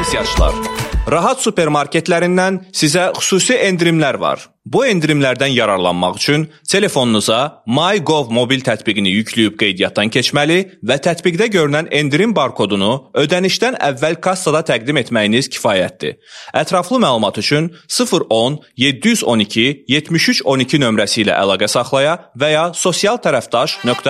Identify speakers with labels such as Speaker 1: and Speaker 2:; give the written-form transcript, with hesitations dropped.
Speaker 1: Pensiyaçılar, Rahat supermarketlərindən sizə xüsusi endirimlər var. Bu endirimlərdən yararlanmaq üçün telefonunuza MyGov mobil tətbiqini yükləyib qeydiyyatdan keçməli və tətbiqdə görünən endirim barkodunu ödənişdən əvvəl kassada təqdim etməyiniz kifayətdir. Ətraflı məlumat üçün 010 712 7312 nömrəsi ilə əlaqə saxlaya və ya sosialtərəfdaş.az